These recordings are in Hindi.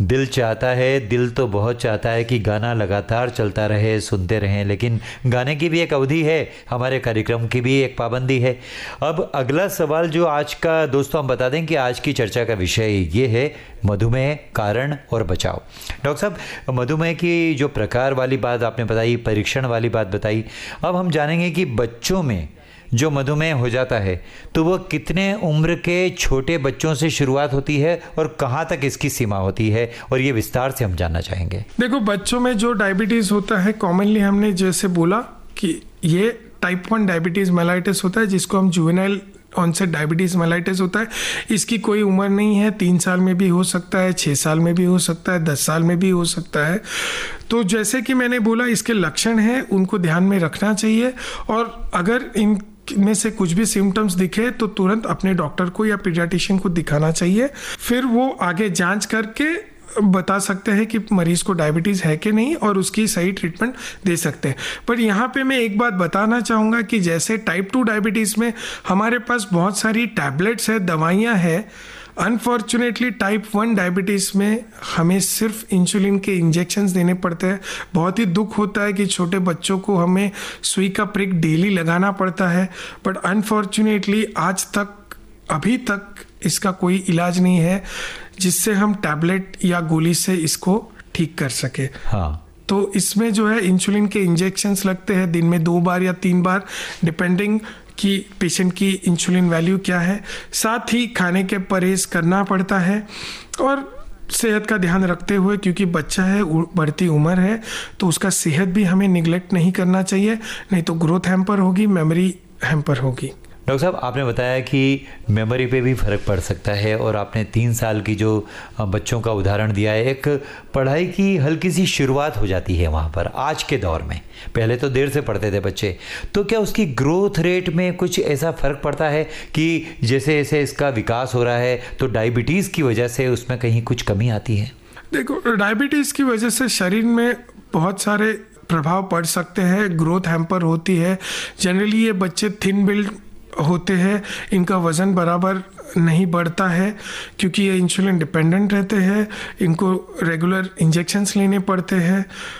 दिल चाहता है, दिल तो बहुत चाहता है कि गाना लगातार चलता रहे, सुनते रहें, लेकिन गाने की भी एक अवधि है, हमारे कार्यक्रम की भी एक पाबंदी है। अब अगला सवाल जो आज का, दोस्तों हम बता दें कि आज की चर्चा का विषय ये है मधुमेह, कारण और बचाव। डॉक्टर साहब, मधुमेह की जो प्रकार वाली बात आपने बताई, परीक्षण वाली बात बताई, अब हम जानेंगे कि बच्चों में जो मधुमेह हो जाता है तो वो कितने उम्र के छोटे बच्चों से शुरुआत होती है और कहाँ तक इसकी सीमा होती है, और ये विस्तार से हम जानना चाहेंगे। देखो, बच्चों में जो डायबिटीज़ होता है, कॉमनली हमने जैसे बोला कि ये टाइप 1 डायबिटीज़ मेलाइटिस होता है, जिसको हम जुवेनाइल ऑनसेट डायबिटीज़ मेलाइटिस होता है। इसकी कोई उम्र नहीं है, 3 साल में भी हो सकता है, 6 साल में भी हो सकता है, 10 साल में भी हो सकता है। तो जैसे कि मैंने बोला, इसके लक्षण हैं, उनको ध्यान में रखना चाहिए, और अगर इन में से कुछ भी सिम्टम्स दिखे तो तुरंत अपने डॉक्टर को या पीडियाट्रिशियन को दिखाना चाहिए। फिर वो आगे जांच करके बता सकते हैं कि मरीज को डायबिटीज़ है कि नहीं, और उसकी सही ट्रीटमेंट दे सकते हैं। पर यहाँ पे मैं एक बात बताना चाहूँगा कि जैसे टाइप 2 डायबिटीज़ में हमारे पास बहुत सारी टैबलेट्स है, दवाइयाँ हैं। अनफॉर्चुनेटली टाइप 1 डायबिटीज़ में हमें सिर्फ इंसुलिन के इंजेक्शन्स देने पड़ते हैं। बहुत ही दुख होता है कि छोटे बच्चों को हमें सुई का प्रिक डेली लगाना पड़ता है, बट अनफॉर्चुनेटली आज तक, अभी तक इसका कोई इलाज नहीं है जिससे हम टैबलेट या गोली से इसको ठीक कर सके। हाँ, तो इसमें जो है इंसुलिन के इंजेक्शन्स लगते हैं दिन में 2 बार या 3 बार, डिपेंडिंग कि पेशेंट की इंसुलिन वैल्यू क्या है। साथ ही खाने के परहेज करना पड़ता है, और सेहत का ध्यान रखते हुए, क्योंकि बच्चा है, बढ़ती उम्र है, तो उसका सेहत भी हमें निगलेक्ट नहीं करना चाहिए, नहीं तो ग्रोथ हैम्पर होगी, मेमोरी हैम्पर होगी। डॉक्टर साहब, आपने बताया कि मेमोरी पे भी फ़र्क पड़ सकता है, और आपने 3 साल की जो बच्चों का उदाहरण दिया है, एक पढ़ाई की हल्की सी शुरुआत हो जाती है वहाँ पर आज के दौर में। पहले तो देर से पढ़ते थे बच्चे, तो क्या उसकी ग्रोथ रेट में कुछ ऐसा फ़र्क पड़ता है कि जैसे जैसे इसका विकास हो रहा है तो डायबिटीज़ की वजह से उसमें कहीं कुछ कमी आती है? देखो, डायबिटीज़ की वजह से शरीर में बहुत सारे प्रभाव पड़ सकते हैं, ग्रोथ हैम्पर होती है। जनरली ये बच्चे थिन बिल्ड होते हैं, इनका वज़न बराबर नहीं बढ़ता है, क्योंकि ये इंसुलिन डिपेंडेंट रहते हैं, इनको रेगुलर इंजेक्शन्स लेने पड़ते हैं,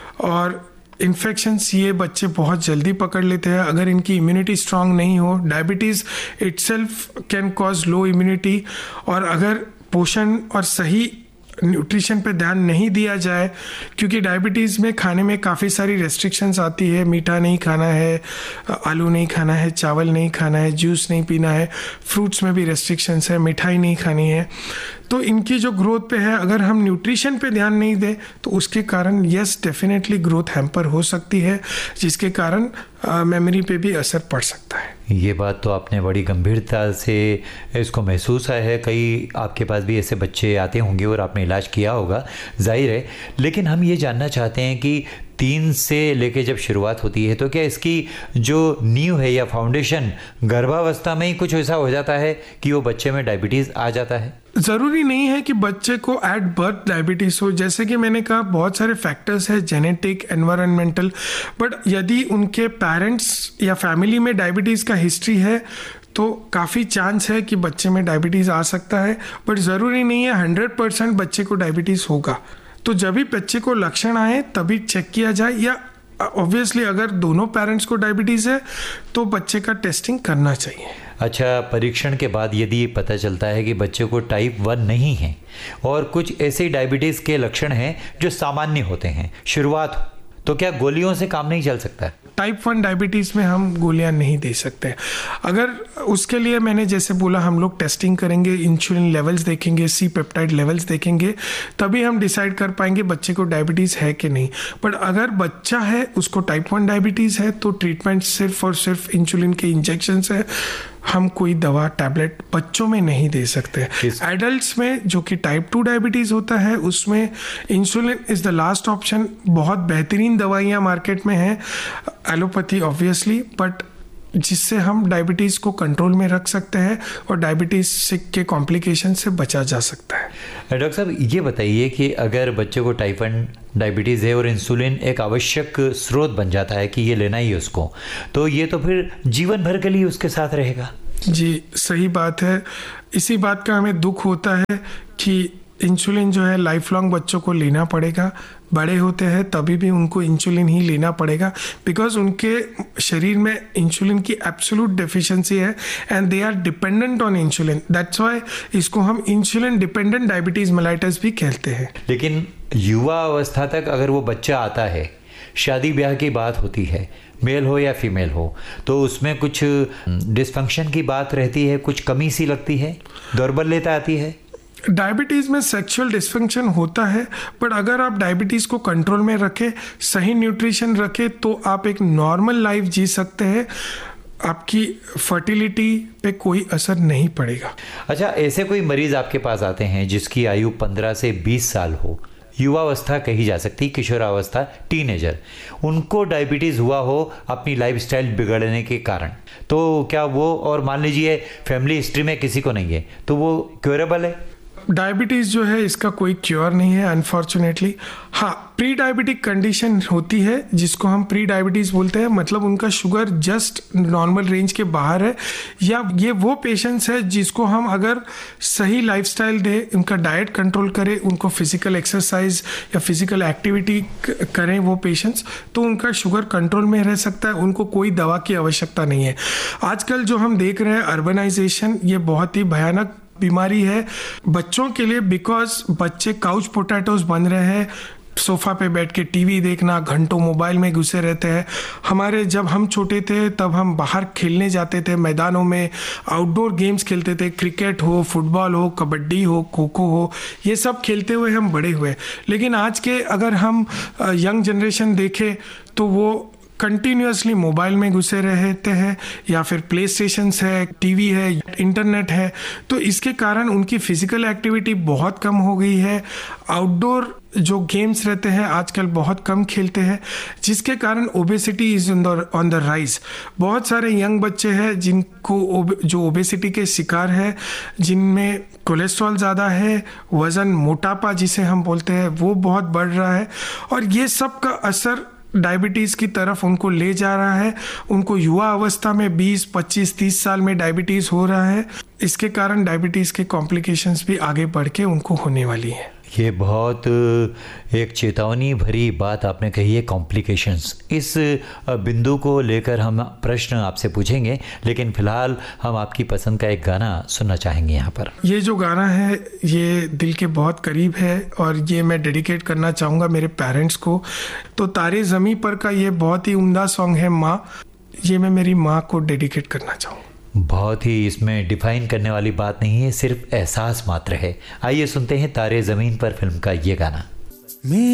और इन्फेक्शंस ये बच्चे बहुत जल्दी पकड़ लेते हैं अगर इनकी इम्यूनिटी स्ट्रांग नहीं हो। Diabetes itself can cause low immunity, और अगर पोषण और सही न्यूट्रिशन पे ध्यान नहीं दिया जाए, क्योंकि डायबिटीज़ में खाने में काफ़ी सारी रेस्ट्रिक्शंस आती है, मीठा नहीं खाना है, आलू नहीं खाना है, चावल नहीं खाना है, जूस नहीं पीना है, फ्रूट्स में भी रेस्ट्रिक्शंस है, मिठाई नहीं खानी है। तो इनकी जो ग्रोथ पे है, अगर हम न्यूट्रिशन पे ध्यान नहीं दें तो उसके कारण यस डेफिनेटली ग्रोथ हैम्पर हो सकती है, जिसके कारण मेमोरी पे भी असर पड़ सकता है। ये बात तो आपने बड़ी गंभीरता से इसको महसूस है। कई आपके पास भी ऐसे बच्चे आते होंगे और आपने इलाज किया होगा, जाहिर है। लेकिन हम ये जानना चाहते हैं कि 3 से लेके जब शुरुआत होती है तो क्या इसकी जो नींव है या फाउंडेशन गर्भावस्था में ही कुछ ऐसा हो जाता है कि वो बच्चे में डायबिटीज़ आ जाता है? ज़रूरी नहीं है कि बच्चे को एट बर्थ डायबिटीज़ हो। जैसे कि मैंने कहा, बहुत सारे फैक्टर्स हैं, जेनेटिक, एनवायरनमेंटल, बट यदि उनके पेरेंट्स या फैमिली में डायबिटीज़ का हिस्ट्री है तो काफ़ी चांस है कि बच्चे में डायबिटीज़ आ सकता है, बट ज़रूरी नहीं है 100% बच्चे को डायबिटीज़ होगा। तो जब भी बच्चे को लक्षण आए तभी चेक किया जाए, या ऑब्वियसली अगर दोनों पेरेंट्स को डायबिटीज़ है तो बच्चे का टेस्टिंग करना चाहिए। अच्छा, परीक्षण के बाद यदि पता चलता है कि बच्चे को टाइप 1 नहीं है और कुछ ऐसे डायबिटीज़ के लक्षण हैं जो सामान्य होते हैं, शुरुआत, तो क्या गोलियों से काम नहीं चल सकता है? टाइप 1 डायबिटीज़ में हम गोलियां नहीं दे सकते। अगर उसके लिए मैंने जैसे बोला, हम लोग टेस्टिंग करेंगे, इंसुलिन लेवल्स देखेंगे, सी पेप्टाइड लेवल्स देखेंगे, तभी हम डिसाइड कर पाएंगे बच्चे को डायबिटीज़ है कि नहीं। बट अगर बच्चा है, उसको टाइप 1 डायबिटीज़ है, तो ट्रीटमेंट सिर्फ और सिर्फ इंसुलिन के इंजेक्शन है, हम कोई दवा टैबलेट बच्चों में नहीं दे सकते। एडल्ट्स में जो कि टाइप 2 डायबिटीज़ होता है, उसमें insulin is the last option. बहुत बेहतरीन दवाइयाँ मार्केट में हैं, एलोपैथी ऑब्वियसली, बट जिससे हम डायबिटीज़ को कंट्रोल में रख सकते हैं और डायबिटीज़ के कॉम्प्लिकेशन से बचा जा सकता है। डॉक्टर साहब, ये बताइए कि अगर बच्चे को टाइप 1 डायबिटीज़ है और इंसुलिन एक आवश्यक स्रोत बन जाता है कि ये लेना ही उसको, तो ये तो फिर जीवन भर के लिए उसके साथ रहेगा? जी, सही बात है। इसी बात का हमें दुख होता है कि इंसुलिन जो है लाइफ लॉन्ग बच्चों को लेना पड़ेगा, बड़े होते हैं तभी भी उनको इंसुलिन ही लेना पड़ेगा, बिकॉज उनके शरीर में इंसुलिन की एब्सोल्यूट डेफिशिएंसी है and they are dependent on insulin. That's why इसको हम इंसुलिन डिपेंडेंट डायबिटीज मेलाइटस भी कहते हैं। लेकिन युवा अवस्था तक अगर वो बच्चा आता है, शादी ब्याह की बात होती है, मेल हो या फीमेल हो, तो उसमें कुछ डिसफंक्शन की बात रहती है, कुछ कमी सी लगती है, दुर्बलता आती है। डायबिटीज़ में सेक्सुअल डिस्फंक्शन होता है, बट अगर आप डायबिटीज़ को कंट्रोल में रखें, सही न्यूट्रिशन रखें, तो आप एक नॉर्मल लाइफ जी सकते हैं। आपकी फर्टिलिटी पे कोई असर नहीं पड़ेगा। अच्छा, ऐसे कोई मरीज आपके पास आते हैं जिसकी आयु 15 से 20 साल हो, युवावस्था कही जा सकती, किशोरावस्था, टीनेजर, उनको डायबिटीज़ हुआ हो अपनी लाइफस्टाइल बिगड़ने के कारण, तो क्या वो, और मान लीजिए फैमिली हिस्ट्री में किसी को नहीं है, तो वो क्योरेबल है? डायबिटीज़ जो है इसका कोई क्योर नहीं है अनफॉर्चुनेटली। हाँ, प्री डायबिटिक कंडीशन होती है जिसको हम प्री डायबिटीज़ बोलते हैं, मतलब उनका शुगर जस्ट नॉर्मल रेंज के बाहर है, या ये वो पेशेंट्स है जिसको हम अगर सही लाइफस्टाइल दे, उनका डाइट कंट्रोल करें, उनको फिजिकल एक्सरसाइज या फिजिकल एक्टिविटी करें वो पेशेंट्स, तो उनका शुगर कंट्रोल में रह सकता है, उनको कोई दवा की आवश्यकता नहीं है। आजकल जो हम देख रहे हैं अर्बनाइजेशन, ये बहुत ही भयानक बीमारी है बच्चों के लिए, बिकॉज बच्चे काउच पोटैटोज बन रहे हैं, सोफा पे बैठ के टीवी देखना, घंटों मोबाइल में घुसे रहते हैं। हमारे जब हम छोटे थे तब हम बाहर खेलने जाते थे, मैदानों में आउटडोर गेम्स खेलते थे, क्रिकेट हो, फुटबॉल हो, कबड्डी हो, खो खो हो, ये सब खेलते हुए हम बड़े हुए। लेकिन आज के अगर हम यंग जनरेशन देखें तो वो कंटिन्यूसली मोबाइल में घुसे रहते हैं, या फिर प्ले स्टेशंस है, टीवी है, इंटरनेट है, तो इसके कारण उनकी फिजिकल एक्टिविटी बहुत कम हो गई है। आउटडोर जो गेम्स रहते हैं आजकल बहुत कम खेलते हैं, जिसके कारण obesity is on the rise. बहुत सारे यंग बच्चे हैं जिनको जो ओबेसिटी के शिकार है, जिनमें कोलेस्ट्रॉल ज़्यादा है, वज़न, मोटापा जिसे हम बोलते हैं, वो बहुत बढ़ रहा है, और ये सब का असर डायबिटीज़ की तरफ उनको ले जा रहा है। उनको युवा अवस्था में 20, 25, 30 साल में डायबिटीज़ हो रहा है। इसके कारण डायबिटीज़ के कॉम्प्लिकेशंस भी आगे बढ़ के उनको होने वाली है। ये बहुत एक चेतावनी भरी बात आपने कही है, कॉम्प्लिकेशंस। इस बिंदु को लेकर हम प्रश्न आपसे पूछेंगे, लेकिन फिलहाल हम आपकी पसंद का एक गाना सुनना चाहेंगे यहाँ पर। ये जो गाना है ये दिल के बहुत करीब है, और ये मैं डेडिकेट करना चाहूँगा मेरे पेरेंट्स को। तो तारे ज़मीं पर का ये बहुत ही उम्दा सॉन्ग है माँ, ये मैं मेरी माँ को डेडिकेट करना चाहूँगा। बहुत ही इसमें डिफाइन करने वाली बात नहीं है, सिर्फ एहसास मात्र है। आइए सुनते हैं तारे ज़मीन पर फिल्म का ये गाना।